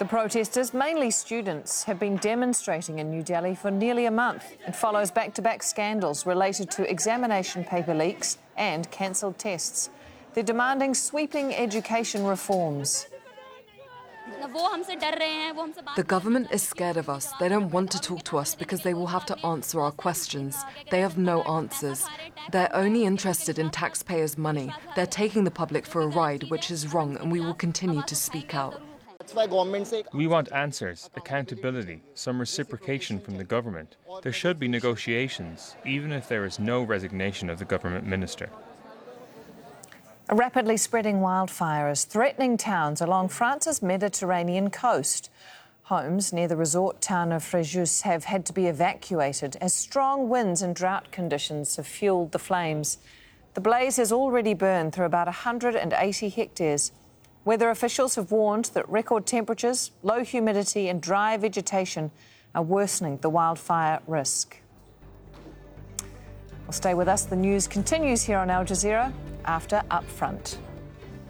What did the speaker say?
The protesters, mainly students, have been demonstrating in New Delhi for nearly a month. It follows back-to-back scandals related to examination paper leaks and cancelled tests. They're demanding sweeping education reforms. The government is scared of us. They don't want to talk to us because they will have to answer our questions. They have no answers. They're only interested in taxpayers' money. They're taking the public for a ride, which is wrong, and we will continue to speak out. We want answers, accountability, some reciprocation from the government. There should be negotiations, even if there is no resignation of the government minister. A rapidly spreading wildfire is threatening towns along France's Mediterranean coast. Homes near the resort town of Fréjus have had to be evacuated as strong winds and drought conditions have fuelled the flames. The blaze has already burned through about 180 hectares. Weather officials have warned that record temperatures, low humidity and dry vegetation are worsening the wildfire risk. Well, stay with us. The news continues here on Al Jazeera after Upfront.